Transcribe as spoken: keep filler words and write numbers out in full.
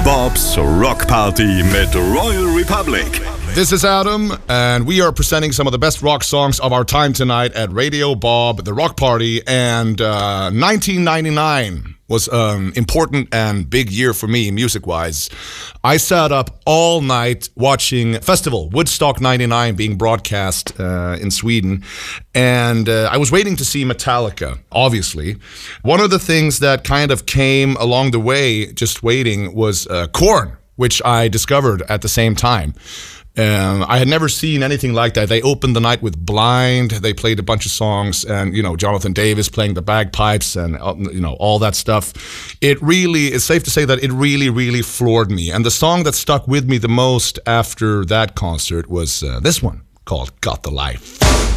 Bob's Rock Party mit Royal Republic. This is Adam, and we are presenting some of the best rock songs of our time tonight at Radio Bob, the Rock Party. And uh, nineteen ninety-nine was an important and big year for me, music-wise. I sat up all night watching Festival, Woodstock ninety-nine, being broadcast uh, in Sweden. And uh, I was waiting to see Metallica, obviously. One of the things that kind of came along the way, just waiting, was uh, Korn, which I discovered at the same time. Um, I had never seen anything like that. They opened the night with Blind. They played a bunch of songs, and you know, Jonathan Davis playing the bagpipes, and you know, all that stuff. It really, it's safe to say that it really, really floored me. And the song that stuck with me the most after that concert was uh, this one called "Got the Life."